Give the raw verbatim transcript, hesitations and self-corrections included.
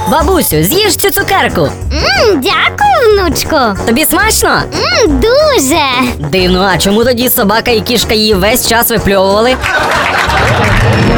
Бабусю, з'їж цю цукерку. Мм, дякую, внучко. Тобі смачно? Мм, дуже. Дивно, а чому тоді собака і кішка її весь час випльовували?